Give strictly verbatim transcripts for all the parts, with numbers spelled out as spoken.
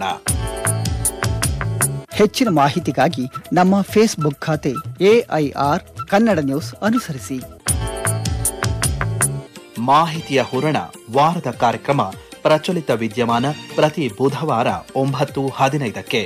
ಹೆಚ್ಚಿನ ಮಾಹಿತಿಗಾಗಿ ನಮ್ಮ ಫೇಸ್ಬುಕ್ ಖಾತೆ ಎಐಆರ್ ಕನ್ನಡ ನ್ಯೂಸ್ ಅನುಸರಿಸಿ. ಮಾಹಿತಿಯ ಹೂರಣ ವಾರದ ಕಾರ್ಯಕ್ರಮ ಪ್ರಚಲಿತ ವಿದ್ಯಮಾನ ಪ್ರತಿ ಬುಧವಾರ ಒಂಬತ್ತು ಹದಿನೈದಕ್ಕೆ.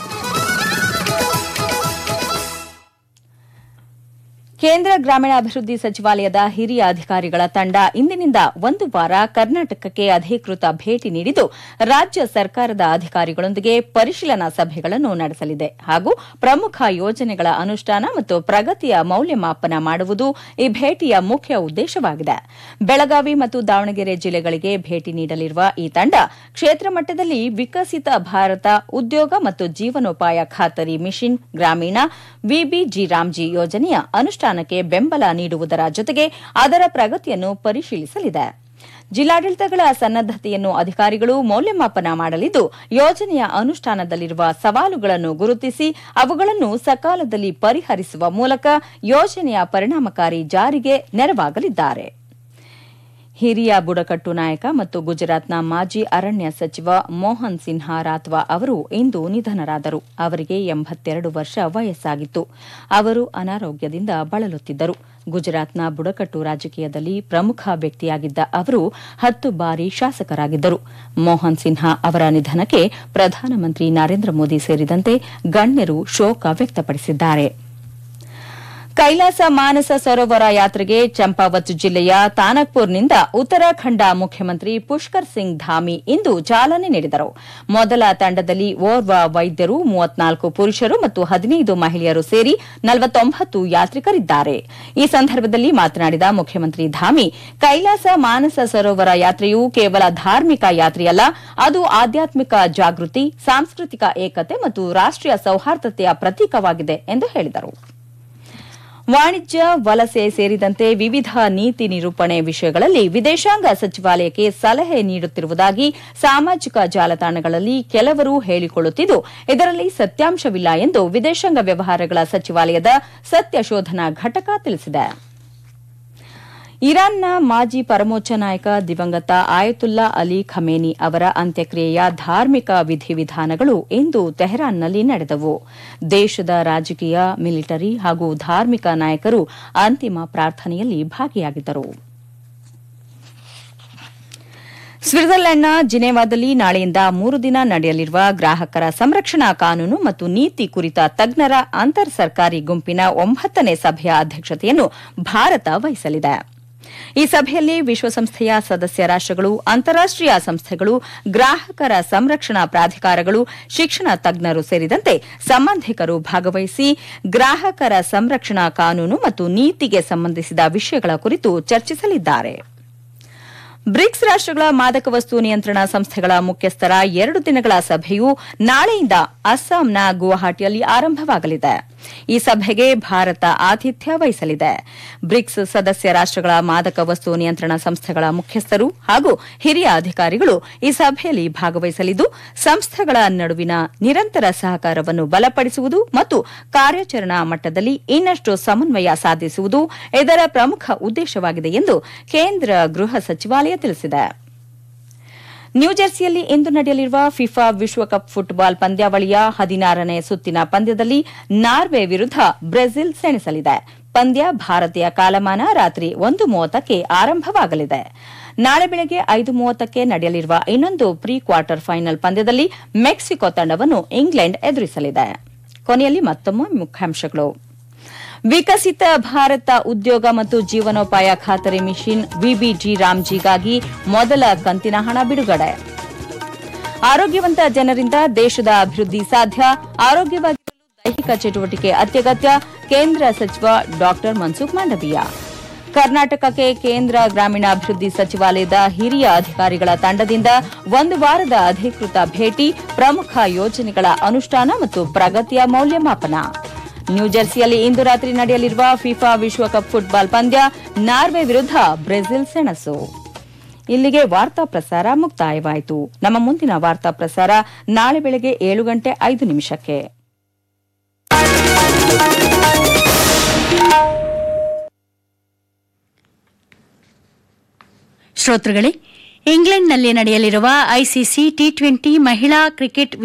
ಕೇಂದ್ರ ಗ್ರಾಮೀಣಾಭಿವೃದ್ಧಿ ಸಚಿವಾಲಯದ ಹಿರಿಯ ಅಧಿಕಾರಿಗಳ ತಂಡ ಇಂದಿನಿಂದ ಒಂದು ವಾರ ಕರ್ನಾಟಕಕ್ಕೆ ಅಧಿಕೃತ ಭೇಟಿ ನೀಡಿದ್ದು ರಾಜ್ಯ ಸರ್ಕಾರದ ಅಧಿಕಾರಿಗಳೊಂದಿಗೆ ಪರಿಶೀಲನಾ ಸಭೆಗಳನ್ನು ನಡೆಸಲಿದೆ ಹಾಗೂ ಪ್ರಮುಖ ಯೋಜನೆಗಳ ಅನುಷ್ಠಾನ ಮತ್ತು ಪ್ರಗತಿಯ ಮೌಲ್ಯಮಾಪನ ಮಾಡುವುದು ಈ ಭೇಟಿಯ ಮುಖ್ಯ ಉದ್ದೇಶವಾಗಿದೆ. ಬೆಳಗಾವಿ ಮತ್ತು ದಾವಣಗೆರೆ ಜಿಲ್ಲೆಗಳಿಗೆ ಭೇಟಿ ನೀಡಲಿರುವ ಈ ತಂಡ ಕ್ಷೇತ್ರ ಮಟ್ಟದಲ್ಲಿ ವಿಕಸಿತ ಭಾರತ ಉದ್ಯೋಗ ಮತ್ತು ಜೀವನೋಪಾಯ ಖಾತರಿ ಮಿಷನ್ ಗ್ರಾಮೀಣ ವಿಬಿಜಿ ರಾಮ್ಜಿ ಯೋಜನೆಯ ಅನುಷ್ಠಾನ ಬೆಂಬಲ ನೀಡುವುದರ ಜೊತೆಗೆ ಅದರ ಪ್ರಗತಿಯನ್ನು ಪರಿಶೀಲಿಸಲಿದೆ. ಜಿಲ್ಲಾಡಳಿತಗಳ ಸನ್ನದ್ದತೆಯನ್ನು ಅಧಿಕಾರಿಗಳು ಮೌಲ್ಯಮಾಪನ ಮಾಡಲಿದ್ದು ಯೋಜನೆಯ ಅನುಷ್ಠಾನದಲ್ಲಿರುವ ಸವಾಲುಗಳನ್ನು ಗುರುತಿಸಿ ಅವುಗಳನ್ನು ಸಕಾಲದಲ್ಲಿ ಪರಿಹರಿಸುವ ಮೂಲಕ ಯೋಜನೆಯ ಪರಿಣಾಮಕಾರಿ ಜಾರಿಗೆ ನೆರವಾಗಲಿದ್ದಾರೆ. ಹಿರಿಯ ಬುಡಕಟ್ಟು ನಾಯಕ ಮತ್ತು ಗುಜರಾತ್ನ ಮಾಜಿ ಅರಣ್ಯ ಸಚಿವ ಮೋಹನ್ ಸಿನ್ಹಾ ರಾತ್ವಾ ಅವರು ಇಂದು ನಿಧನರಾದರು. ಅವರಿಗೆ ಎಂಬತ್ತೆರಡು ವರ್ಷ ವಯಸ್ಸಾಗಿತ್ತು. ಅವರು ಅನಾರೋಗ್ಯದಿಂದ ಬಳಲುತ್ತಿದ್ದರು. ಗುಜರಾತ್ನ ಬುಡಕಟ್ಟು ರಾಜಕೀಯದಲ್ಲಿ ಪ್ರಮುಖ ವ್ಯಕ್ತಿಯಾಗಿದ್ದ ಅವರು ಹತ್ತು ಬಾರಿ ಶಾಸಕರಾಗಿದ್ದರು. ಮೋಹನ್ ಸಿನ್ಹಾ ಅವರ ನಿಧನಕ್ಕೆ ಪ್ರಧಾನಮಂತ್ರಿ ನರೇಂದ್ರ ಮೋದಿ ಸೇರಿದಂತೆ ಗಣ್ಯರು ಶೋಕ ವ್ಯಕ್ತಪಡಿಸಿದ್ದಾರೆ. ಕೈಲಾಸ ಮಾನಸ ಸರೋವರ ಯಾತ್ರೆಗೆ ಚಂಪಾವತ್ ಜಿಲ್ಲೆಯ ತಾನಕ್ಪುರ್ನಿಂದ ಉತ್ತರಾಖಂಡ ಮುಖ್ಯಮಂತ್ರಿ ಪುಷ್ಕರ್ ಸಿಂಗ್ ಧಾಮಿ ಇಂದು ಚಾಲನೆ ನೀಡಿದರು. ಮೊದಲ ತಂಡದಲ್ಲಿ ಓರ್ವ ವೈದ್ಯರು, ಮೂವತ್ನಾಲ್ಕು ಪುರುಷರು ಮತ್ತು ಹದಿನೈದು ಮಹಿಳೆಯರು ಸೇರಿ ನಲವತ್ತೊಂಬತ್ತು ಯಾತ್ರಿಕರಿದ್ದಾರೆ. ಈ ಸಂದರ್ಭದಲ್ಲಿ ಮಾತನಾಡಿದ ಮುಖ್ಯಮಂತ್ರಿ ಧಾಮಿ, ಕೈಲಾಸ ಮಾನಸ ಸರೋವರ ಯಾತ್ರೆಯು ಕೇವಲ ಧಾರ್ಮಿಕ ಯಾತ್ರೆಯಲ್ಲ, ಅದು ಆಧ್ಯಾತ್ಮಿಕ ಜಾಗೃತಿ, ಸಾಂಸ್ಕೃತಿಕ ಏಕತೆ ಮತ್ತು ರಾಷ್ಟೀಯ ಸೌಹಾರ್ದತೆಯ ಪ್ರತೀಕವಾಗಿದೆ ಎಂದು ಹೇಳಿದರು. ವಾಣಿಜ್ಯ, ವಲಸೆ ಸೇರಿದಂತೆ ವಿವಿಧ ನೀತಿ ನಿರೂಪಣೆ ವಿಷಯಗಳಲ್ಲಿ ವಿದೇಶಾಂಗ ಸಚಿವಾಲಯಕ್ಕೆ ಸಲಹೆ ನೀಡುತ್ತಿರುವುದಾಗಿ ಸಾಮಾಜಿಕ ಜಾಲತಾಣಗಳಲ್ಲಿ ಕೆಲವರು ಹೇಳಿಕೊಳ್ಳುತ್ತಿದ್ದು, ಇದರಲ್ಲಿ ಸತ್ಯಾಂಶವಿಲ್ಲ ಎಂದು ವಿದೇಶಾಂಗ ವ್ಯವಹಾರಗಳ ಸಚಿವಾಲಯದ ಸತ್ಯ ಶೋಧನಾ ಘಟಕ ತಿಳಿಸಿದೆ. ಇರಾನ್ನ ಮಾಜಿ ಪರಮೋಚ್ಚ ನಾಯಕ ದಿವಂಗತ ಆಯತುಲ್ಲಾ ಅಲಿ ಖಮೇನಿ ಅವರ ಅಂತ್ಯಕ್ರಿಯೆಯ ಧಾರ್ಮಿಕ ವಿಧಿವಿಧಾನಗಳು ಇಂದು ತೆಹರಾನ್ನಲ್ಲಿ ನಡೆದವು. ದೇಶದ ರಾಜಕೀಯ, ಮಿಲಿಟರಿ ಹಾಗೂ ಧಾರ್ಮಿಕ ನಾಯಕರು ಅಂತಿಮ ಪ್ರಾರ್ಥನೆಯಲ್ಲಿ ಭಾಗಿಯಾಗಿದ್ದರು. ಸ್ವಿಟ್ಜರ್ಲೆಂಡ್ನ ಜಿನೆವಾದಲ್ಲಿ ನಾಳೆಯಿಂದ ಮೂರು ದಿನ ನಡೆಯಲಿರುವ ಗ್ರಾಹಕರ ಸಂರಕ್ಷಣಾ ಕಾನೂನು ಮತ್ತು ನೀತಿ ಕುರಿತ ತಜ್ಞರ ಅಂತರ್ ಸರ್ಕಾರಿ ಗುಂಪಿನ ಒಂಬತ್ತನೇ ಸಭೆಯ ಅಧ್ಯಕ್ಷತೆಯನ್ನು ಭಾರತ ವಹಿಸಲಿದೆ. ಈ ಸಭೆಯಲ್ಲಿ ವಿಶ್ವಸಂಸ್ಥೆಯ ಸದಸ್ಯ ರಾಷ್ಟಗಳು, ಅಂತಾರಾಷ್ಟೀಯ ಸಂಸ್ಥೆಗಳು, ಗ್ರಾಹಕರ ಸಂರಕ್ಷಣಾ ಪ್ರಾಧಿಕಾರಗಳು, ಶಿಕ್ಷಣ ತಜ್ಞರು ಸೇರಿದಂತೆ ಸಂಬಂಧಿಕರು ಭಾಗವಹಿಸಿ ಗ್ರಾಹಕರ ಸಂರಕ್ಷಣಾ ಕಾನೂನು ಮತ್ತು ನೀತಿಗೆ ಸಂಬಂಧಿಸಿದ ವಿಷಯಗಳ ಕುರಿತು ಚರ್ಚಿಸಲಿದ್ದಾರೆ. ಬ್ರಿಕ್ಸ್ ರಾಷ್ಟಗಳ ಮಾದಕ ವಸ್ತು ನಿಯಂತ್ರಣ ಸಂಸ್ಥೆಗಳ ಮುಖ್ಯಸ್ಥರ ಎರಡು ದಿನಗಳ ಸಭೆಯು ನಾಳೆಯಿಂದ ಅಸ್ಸಾಂನ ಗುವಾಹಟಿಯಲ್ಲಿ ಆರಂಭವಾಗಲಿದೆ. ಈ ಸಭೆಗೆ ಭಾರತ ಆತಿಥ್ಯ ವಹಿಸಲಿದೆ. ಬ್ರಿಕ್ಸ್ ಸದಸ್ಯ ರಾಷ್ಟಗಳ ಮಾದಕ ವಸ್ತು ನಿಯಂತ್ರಣ ಸಂಸ್ಥೆಗಳ ಮುಖ್ಯಸ್ಥರು ಹಾಗೂ ಹಿರಿಯ ಅಧಿಕಾರಿಗಳು ಈ ಸಭೆಯಲ್ಲಿ ಭಾಗವಹಿಸಲಿದ್ದು, ಸಂಸ್ಥೆಗಳ ನಡುವಿನ ನಿರಂತರ ಸಹಕಾರವನ್ನು ಬಲಪಡಿಸುವುದು ಮತ್ತು ಕಾರ್ಯಾಚರಣಾ ಮಟ್ಟದಲ್ಲಿ ಇನ್ನಷ್ಟು ಸಮನ್ವಯ ಸಾಧಿಸುವುದು ಇದರ ಪ್ರಮುಖ ಉದ್ದೇಶವಾಗಿದೆ ಎಂದು ಕೇಂದ್ರ ಗೃಹ ಸಚಿವಾಲಯ ತಿಳಿಸಿದೆ. ನ್ಯೂಜೆರ್ಸಿಯಲ್ಲಿ ಇಂದು ನಡೆಯಲಿರುವ ಫಿಫಾ ವಿಶ್ವಕಪ್ ಫುಟ್ಬಾಲ್ ಪಂದ್ಯಾವಳಿಯ ಹದಿನಾರನೇ ಸುತ್ತಿನ ಪಂದ್ಯದಲ್ಲಿ ನಾರ್ವೆ ವಿರುದ್ಧ ಬ್ರೆಜಿಲ್ ಸೆಣಸಲಿದೆ. ಪಂದ್ಯ ಭಾರತೀಯ ಕಾಲಮಾನ ರಾತ್ರಿ ಒಂದು ಮೂವತ್ತಕ್ಕೆ ಆರಂಭವಾಗಲಿದೆ. ನಾಳೆ ಬೆಳಗ್ಗೆ ಐದು ಮೂವತ್ತಕ್ಕೆ ನಡೆಯಲಿರುವ ಇನ್ನೊಂದು ಪ್ರೀ ಕ್ವಾರ್ಟರ್ ಫೈನಲ್ ಪಂದ್ಯದಲ್ಲಿ ಮೆಕ್ಸಿಕೋ ತಂಡವನ್ನು ಇಂಗ್ಲೆಂಡ್ ಎದುರಿಸಲಿದೆ. ಕೊನೆಯಲ್ಲಿ ಮತ್ತೊಮ್ಮೆ ಮುಖ್ಯಾಂಶಗಳು. ವಿಕಸಿತ ಭಾರತ ಉದ್ಯೋಗ ಮತ್ತು ಜೀವನೋಪಾಯ ಖಾತರಿ ಮಿಷನ್ ವಿಬಿಜಿ ರಾಮ್ಜಿಗಾಗಿ ಮೊದಲ ಕಂತಿನ ಹಣ ಬಿಡುಗಡೆ. ಆರೋಗ್ಯವಂತ ಜನರಿಂದ ದೇಶದ ಅಭಿವೃದ್ಧಿ ಸಾಧ್ಯ, ಆರೋಗ್ಯವಾಗಿರಲು ದೈಹಿಕ ಚಟುವಟಿಕೆ ಅತ್ಯಗತ್ಯ, ಕೇಂದ್ರ ಸಚಿವ ಡಾ ಮನ್ಸುಖ್ ಮಾಂಡವೀಯ. ಕರ್ನಾಟಕಕ್ಕೆ ಕೇಂದ್ರ ಗ್ರಾಮೀಣಾಭಿವೃದ್ಧಿ ಸಚಿವಾಲಯದ ಹಿರಿಯ ಅಧಿಕಾರಿಗಳ ತಂಡದಿಂದ ಒಂದು ವಾರದ ಅಧಿಕೃತ ಭೇಟಿ, ಪ್ರಮುಖ ಯೋಜನೆಗಳ ಅನುಷ್ಠಾನ ಮತ್ತು ಪ್ರಗತಿಯ ಮೌಲ್ಯಮಾಪನ. ನ್ಯೂಜೆರ್ಸಿಯಲ್ಲಿ ಇಂದು ರಾತ್ರಿ ನಡೆಯಲಿರುವ ಫಿಫಾ ವಿಶ್ವಕಪ್ ಫುಟ್ಬಾಲ್ ಪಂದ್ಯ, ನಾರ್ವೆ ವಿರುದ್ಧ ಬ್ರೆಜಿಲ್ ಸೆಣಸು. ಇಲ್ಲಿಗೆ ವಾರ್ತಾ ಪ್ರಸಾರ ಮುಕ್ತಾಯವಾಯಿತು. ನಮ್ಮ ಮುಂದಿನ ವಾರ್ತಾ ಪ್ರಸಾರ ನಾಳೆ ಬೆಳಗ್ಗೆ ಏಳು ಗಂಟೆ ಐದು ನಿಮಿಷಕ್ಕೆ. ಶ್ರೋತೃಗಳೇ, ಇಂಗ್ಲೆಂಡ್ನಲ್ಲಿ ನಡೆಯಲಿರುವ ಐಸಿಸಿ ಟಿ ಟ್ವೆಂಟಿ ಮಹಿಳಾ ಕ್ರಿಕೆಟ್